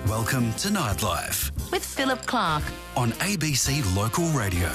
Welcome to Nightlife with Philip Clark on ABC Local Radio.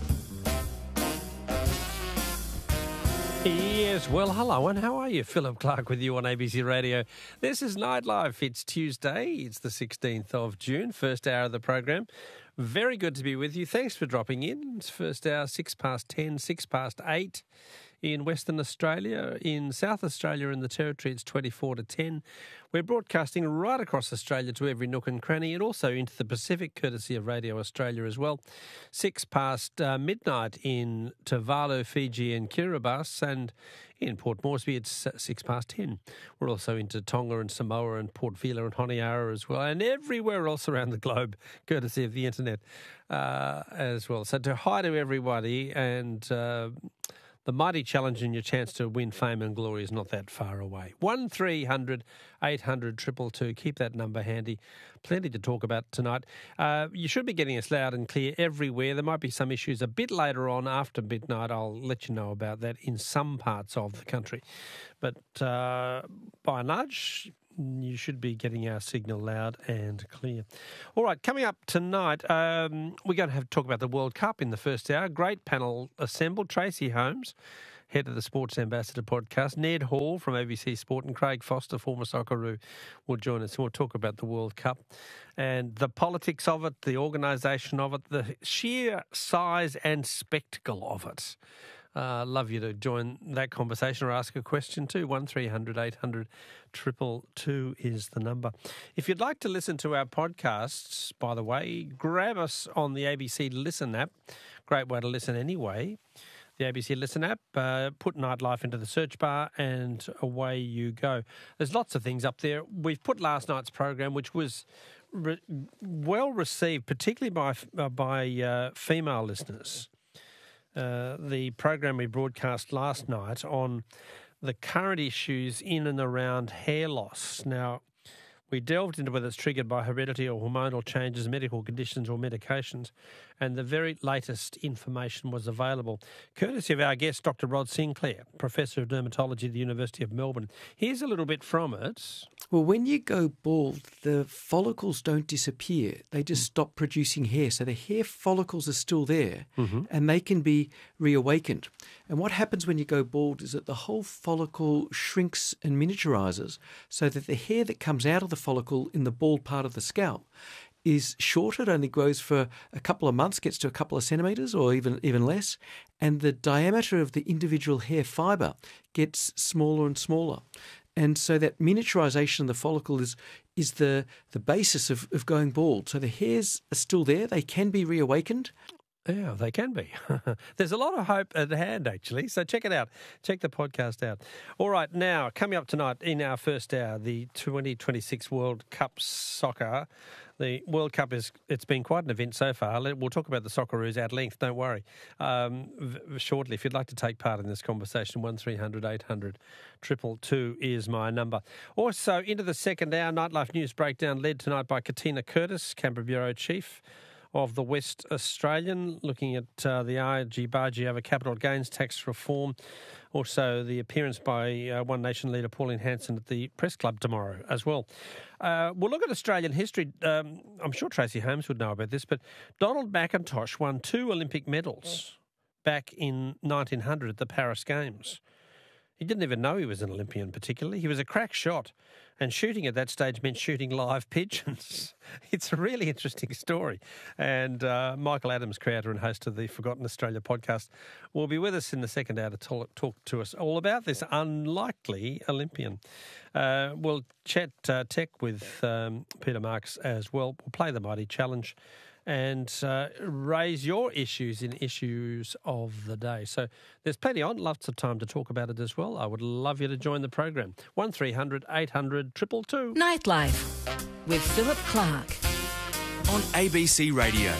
Yes, well, hello, and how are you? Philip Clark with you on ABC Radio. This is Nightlife. It's Tuesday. It's the 16th of June, first hour of the program. Very good to be with you. Thanks for dropping in. It's first hour, 6 past 10, 6 past 8 in Western Australia. In South Australia and the Territory, it's 24 to 10. We're broadcasting right across Australia to every nook and cranny and also into the Pacific, courtesy of Radio Australia as well. 6 past midnight in Tuvalu, Fiji and Kiribati, and in Port Moresby, it's 6 past 10. We're also into Tonga and Samoa and Port Vila and Honiara as well, and everywhere else around the globe, courtesy of the internet as well. So hi to everybody, and the mighty challenge and your chance to win fame and glory is not that far away. 1300 800 222. Keep that number handy. Plenty to talk about tonight. You should be getting us loud and clear everywhere. There might be some issues a bit later on after midnight. I'll let you know about that in some parts of the country. But by and large, you should be getting our signal loud and clear. All right, coming up tonight, we're going to have to talk about the World Cup in the first hour. Great panel assembled. Tracy Holmes, head of the Sports Ambassador podcast, Ned Hall from ABC Sport, and Craig Foster, former Socceroo, will join us. We'll talk about the World Cup and the politics of it, the organisation of it, the sheer size and spectacle of it. Love you to join that conversation or ask a question too. 1300 800 222 is the number. If you'd like to listen to our podcasts, by the way, grab us on the ABC Listen app. Great way to listen anyway. The ABC Listen app, put Nightlife into the search bar and away you go. There's lots of things up there. We've put last night's program, which was well received, particularly by female listeners. The program we broadcast last night on the current issues in and around hair loss. Now, we delved into whether it's triggered by heredity or hormonal changes, medical conditions or medications, and the very latest information was available, courtesy of our guest, Dr. Rod Sinclair, Professor of Dermatology at the University of Melbourne. Here's a little bit from it. Well, when you go bald, the follicles don't disappear. They just stop producing hair. So the hair follicles are still there and they can be reawakened. And what happens when you go bald is that the whole follicle shrinks and miniaturizes so that the hair that comes out of the follicle in the bald part of the scalp is shorter. It only grows for a couple of months, gets to a couple of centimetres or even less, and the diameter of the individual hair fibre gets smaller and smaller. And so that miniaturisation of the follicle is the basis of going bald. So the hairs are still there. They can be reawakened. Yeah, they can be. There's a lot of hope at hand, actually. So check it out. Check the podcast out. All right, now, coming up tonight in our first hour, the 2026 World Cup soccer. The World Cup it's been quite an event so far. We'll talk about the Socceroos at length, don't worry, shortly. If you'd like to take part in this conversation, 1300 800 222 is my number. Also, into the second hour, Nightlife News Breakdown led tonight by Katina Curtis, Canberra Bureau Chief of the West Australian, looking at the argy-bargy over capital gains tax reform. Also, the appearance by One Nation leader Pauline Hanson at the Press Club tomorrow as well. We'll look at Australian history. I'm sure Tracy Holmes would know about this, but Donald McIntosh won 2 Olympic medals back in 1900 at the Paris Games. He didn't even know he was an Olympian particularly. He was a crack shot, and shooting at that stage meant shooting live pigeons. It's a really interesting story. And Michael Adams, creator and host of the Forgotten Australia podcast, will be with us in the second hour to talk to us all about this unlikely Olympian. We'll chat tech with Peter Marks as well. We'll play the Mighty Challenge and raise your issues in Issues of the Day. So there's plenty on, lots of time to talk about it as well. I would love you to join the program. 1300 800 222. Nightlife with Philip Clark On ABC Radio.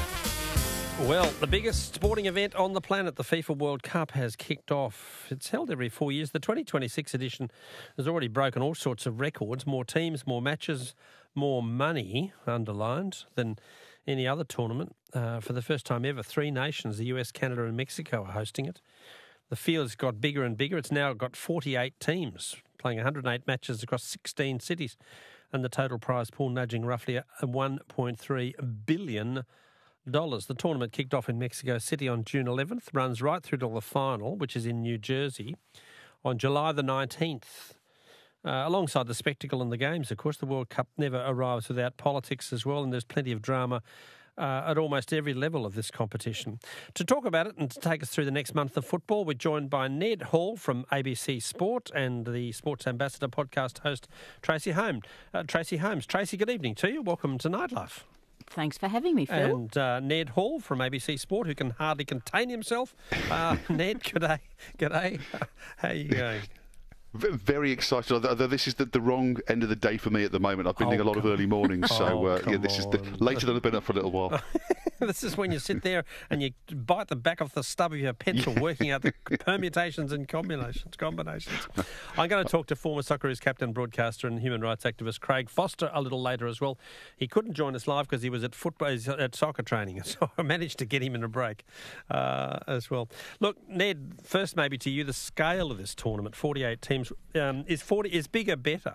Well, the biggest sporting event on the planet, the FIFA World Cup, has kicked off. It's held every 4 years. The 2026 edition has already broken all sorts of records. More teams, more matches, more money, underlined, than any other tournament. For the first time ever, 3 nations, the US, Canada and Mexico, are hosting it. The field's got bigger and bigger. It's now got 48 teams playing 108 matches across 16 cities. and the total prize pool nudging roughly $1.3 billion. The tournament kicked off in Mexico City on June 11th, runs right through to the final, which is in New Jersey, on July the 19th. Alongside the spectacle and the games, of course, the World Cup never arrives without politics as well, and there's plenty of drama at almost every level of this competition. To talk about it and to take us through the next month of football, we're joined by Ned Hall from ABC Sport and the Sports Ambassador podcast host Tracy Holmes. Tracy, good evening to you. Welcome to Nightlife. Thanks for having me, Phil. And Ned Hall from ABC Sport, who can hardly contain himself. Ned, g'day. How are you going? Very excited, although this is the wrong end of the day for me at the moment. I've been doing a lot of early mornings, so this is later than I've been up for a little while. This is when you sit there and you bite the back off the stub of your pencil, working out the permutations and combinations. I'm going to talk to former Socceroos captain, broadcaster and human rights activist Craig Foster a little later as well. He couldn't join us live because he was at soccer training, so I managed to get him in a break as well. Look, Ned, first maybe to you, the scale of this tournament, 48 teams. Is bigger better?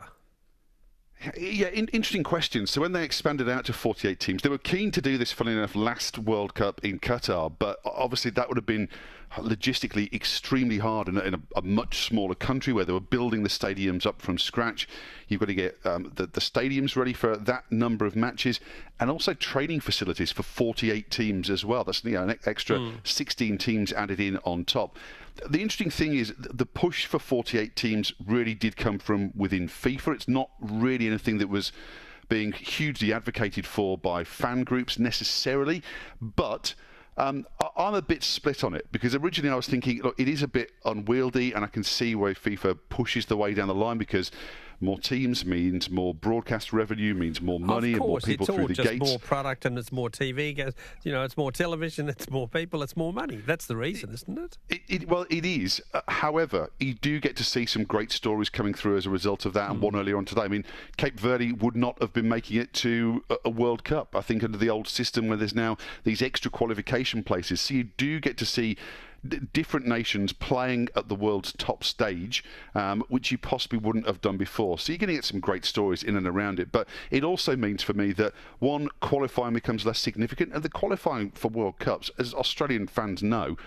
Yeah, interesting question. So when they expanded out to 48 teams, they were keen to do this, funny enough, last World Cup in Qatar, but obviously that would have been logistically extremely hard in a much smaller country where they were building the stadiums up from scratch. You've got to get the stadiums ready for that number of matches, and also training facilities for 48 teams as well. That's an extra 16 teams added in on top. The interesting thing is the push for 48 teams really did come from within FIFA. It's not really anything that was being hugely advocated for by fan groups necessarily, but I'm a bit split on it, because originally I was thinking, look, it is a bit unwieldy, and I can see why FIFA pushes the way down the line, because more teams means more broadcast revenue, means more money and more people through the gates. Of course, it's all just more product, and it's more TV. It's more television, it's more people, it's more money. That's the reason, isn't it? Well, it is. However, you do get to see some great stories coming through as a result of that, and one earlier on today. I mean, Cape Verde would not have been making it to a World Cup, I think, under the old system where there's now these extra qualification places. So you do get to see different nations playing at the world's top stage, which you possibly wouldn't have done before. So you're going to get some great stories in and around it. But it also means for me that, one, qualifying becomes less significant, and the qualifying for World Cups, as Australian fans know,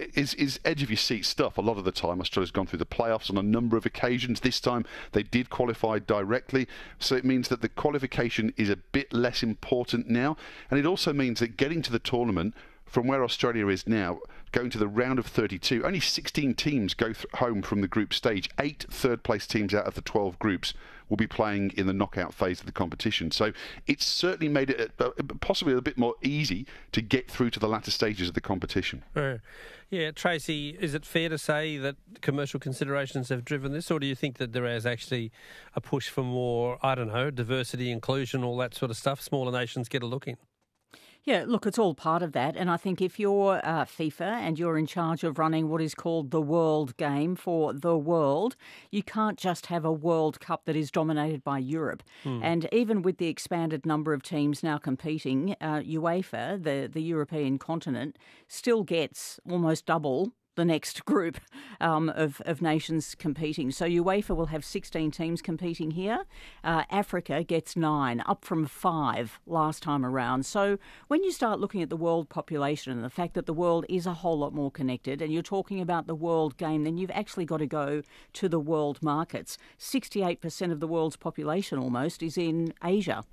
is edge of your seat stuff. A lot of the time Australia's gone through the playoffs on a number of occasions. This time they did qualify directly, so it means that the qualification is a bit less important now, and it also means that getting to the tournament from where Australia is now, going to the round of 32, only 16 teams go home from the group stage. 8 third-place teams out of the 12 groups will be playing in the knockout phase of the competition. So it's certainly made it possibly a bit more easy to get through to the latter stages of the competition. Yeah, Tracy, is it fair to say that commercial considerations have driven this, or do you think that there is actually a push for more, diversity, inclusion, all that sort of stuff? Smaller nations get a look in. Yeah, look, it's all part of that. And I think if you're FIFA and you're in charge of running what is called the World Game for the world, you can't just have a World Cup that is dominated by Europe. And even with the expanded number of teams now competing, UEFA, the European continent, still gets almost double the next group of nations competing. So UEFA will have 16 teams competing here. Africa gets 9, up from 5 last time around. So when you start looking at the world population and the fact that the world is a whole lot more connected, and you're talking about the world game, then you've actually got to go to the world markets. 68% of the world's population almost is in Asia.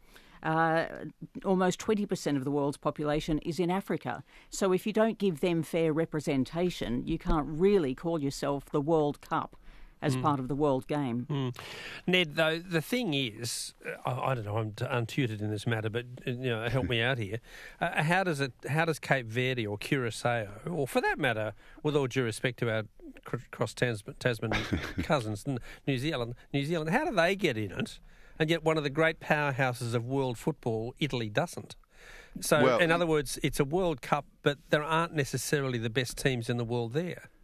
Almost 20% of the world's population is in Africa. So if you don't give them fair representation, you can't really call yourself the World Cup as part of the world game. Ned, though, the thing is, I don't know, I'm untutored in this matter, but help me out here. How does Cape Verde or Curacao, or for that matter, with all due respect to our cross-Tasman cousins, New Zealand, how do they get in it? And yet one of the great powerhouses of world football, Italy, doesn't. So, in other words, it's a World Cup, but there aren't necessarily the best teams in the world there.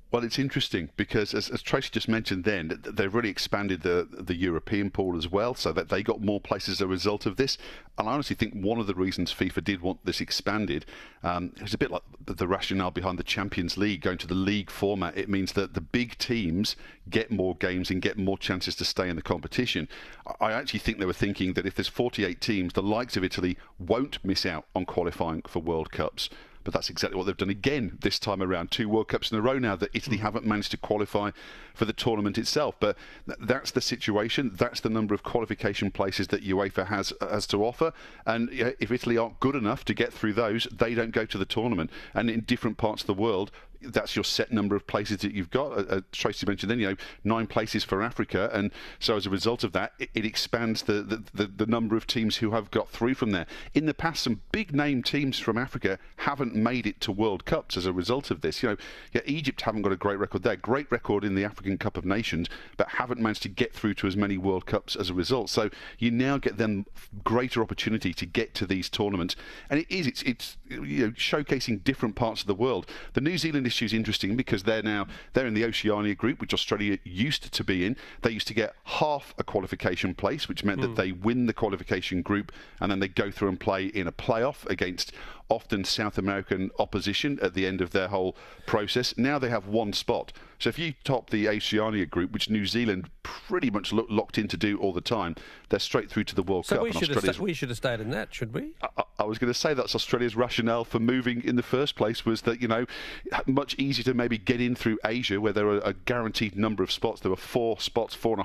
Well, it's interesting because, as Tracy just mentioned then, they've really expanded the European pool as well, so that they got more places as a result of this. And I honestly think one of the reasons FIFA did want this expanded, it's a bit like the rationale behind the Champions League, going to the league format. It means that the big teams get more games and get more chances to stay in the competition. I actually think they were thinking that if there's 48 teams, the likes of Italy won't miss out on qualifying for World Cups. But that's exactly what they've done again this time around. 2 World Cups in a row now that Italy haven't managed to qualify for the tournament itself. But that's the situation. That's the number of qualification places that UEFA has to offer. And if Italy aren't good enough to get through those, they don't go to the tournament. And in different parts of the world, that's your set number of places that you've got. Tracy mentioned then, 9 places for Africa, and so as a result of that, it expands the number of teams who have got through from there. In the past, some big name teams from Africa haven't made it to World Cups as a result of this. Egypt haven't got a great record there, great record in the African Cup of Nations, but haven't managed to get through to as many World Cups as a result. So you now get them greater opportunity to get to these tournaments, and it's showcasing different parts of the world. The New Zealand issue is interesting because they're in the Oceania group, which Australia used to be in. They used to get half a qualification place, which meant that they win the qualification group and then they go through and play in a playoff against often South American opposition at the end of their whole process. Now they have 1 spot. So if you top the Oceania group, which New Zealand pretty much locked in to do all the time, they're straight through to the World Cup. So we should have stayed in that, should we? I was going to say that's Australia's rationale for moving in the first place, was that, much easier to maybe get in through Asia, where there are a guaranteed number of spots. There were 4 spots, 4.5